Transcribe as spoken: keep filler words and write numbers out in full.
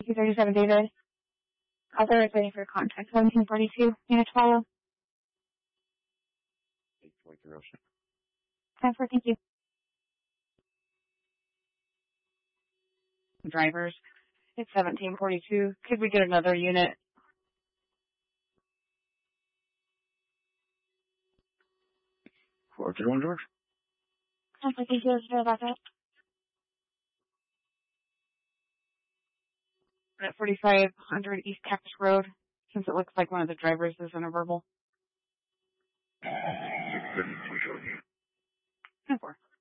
two thirty-seven, David. Other is waiting for contact. seventeen forty-two, unit follow. eight twenty-three Ocean. Transfer, thank you. Drivers, it's seventeen forty-two. Could we get another unit? four two one, George. Transfer, thank you. Sorry about that. At forty-five hundred East Cactus Road, since it looks like one of the drivers is in a verbal. six fifty-two, George. ten four.